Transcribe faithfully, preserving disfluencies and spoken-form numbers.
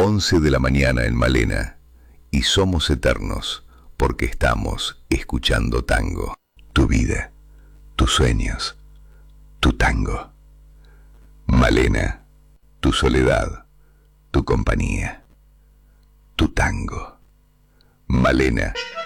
once de la mañana en Malena, y somos eternos porque estamos escuchando tango. Tu vida, tus sueños, tu tango. Malena, tu soledad, tu compañía, tu tango. Malena,